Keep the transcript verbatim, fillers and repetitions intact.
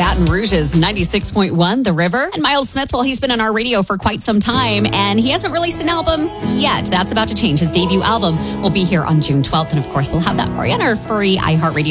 Baton Rouge's ninety-six point one, The River. And Miles Smith, well, he's been on our radio for quite some time, and he hasn't released an album yet. That's about to change. His debut album will be here on June twelfth, and of course, we'll have that for you on our free iHeartRadio